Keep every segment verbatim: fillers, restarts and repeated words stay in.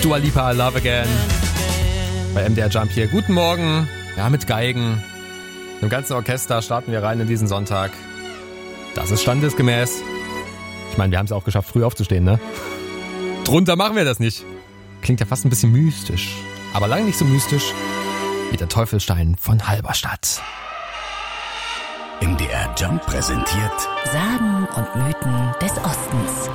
Dua Lipa, Love Again. Bei M D R Jump hier. Guten Morgen. Ja, mit Geigen. Im ganzen Orchester starten wir rein in diesen Sonntag. Das ist standesgemäß. Ich meine, wir haben es auch geschafft, früh aufzustehen, ne? Drunter machen wir das nicht. Klingt ja fast ein bisschen mystisch. Aber lange nicht so mystisch wie der Teufelstein von Halberstadt. M D R Jump präsentiert Sagen und Mythen des Ostens.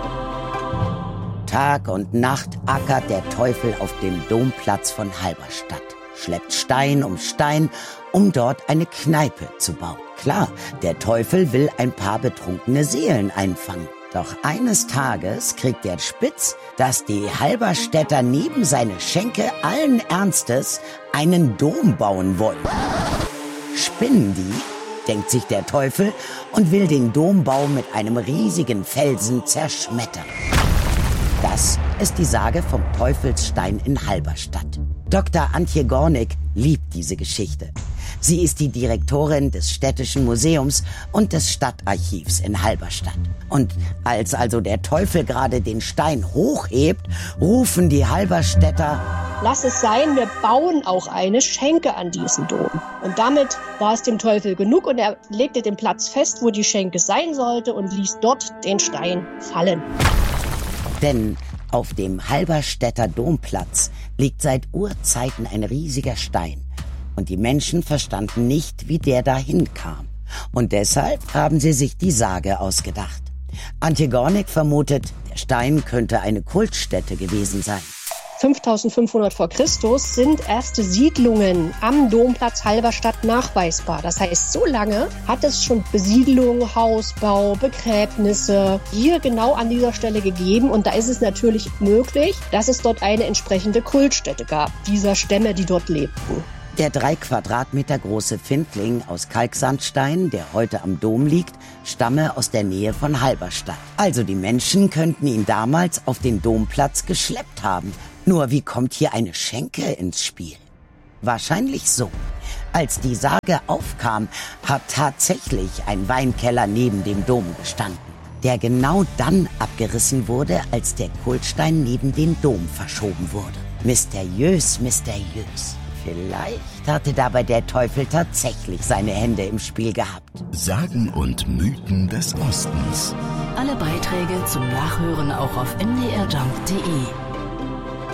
Tag und Nacht ackert der Teufel auf dem Domplatz von Halberstadt, schleppt Stein um Stein, um dort eine Kneipe zu bauen. Klar, der Teufel will ein paar betrunkene Seelen einfangen. Doch eines Tages kriegt er spitz, dass die Halberstädter neben seine Schenke allen Ernstes einen Dom bauen wollen. Spinnen die? Denkt sich der Teufel und will den Dombau mit einem riesigen Felsen zerschmettern. Das ist die Sage vom Teufelsstein in Halberstadt. Doktor Antje Gornick liebt diese Geschichte. Sie ist die Direktorin des Städtischen Museums und des Stadtarchivs in Halberstadt. Und als also der Teufel gerade den Stein hochhebt, rufen die Halberstädter: Lass es sein, wir bauen auch eine Schenke an diesen Dom. Und damit war es dem Teufel genug und er legte den Platz fest, wo die Schenke sein sollte und ließ dort den Stein fallen. Denn auf dem Halberstädter Domplatz liegt seit Urzeiten ein riesiger Stein. Und die Menschen verstanden nicht, wie der dahin kam. Und deshalb haben sie sich die Sage ausgedacht. Antje Gornick vermutet, der Stein könnte eine Kultstätte gewesen sein. fünftausendfünfhundert vor Christus sind erste Siedlungen am Domplatz Halberstadt nachweisbar. Das heißt, so lange hat es schon Besiedlung, Hausbau, Begräbnisse hier genau an dieser Stelle gegeben. Und da ist es natürlich möglich, dass es dort eine entsprechende Kultstätte gab, dieser Stämme, die dort lebten. Der drei Quadratmeter große Findling aus Kalksandstein, der heute am Dom liegt, stamme aus der Nähe von Halberstadt. Also die Menschen könnten ihn damals auf den Domplatz geschleppt haben. Nur wie kommt hier eine Schenke ins Spiel? Wahrscheinlich so. Als die Sage aufkam, hat tatsächlich ein Weinkeller neben dem Dom gestanden, der genau dann abgerissen wurde, als der Kultstein neben den Dom verschoben wurde. Mysteriös, mysteriös. Vielleicht hatte dabei der Teufel tatsächlich seine Hände im Spiel gehabt. Sagen und Mythen des Ostens. Alle Beiträge zum Nachhören auch auf m d r jump punkt d e.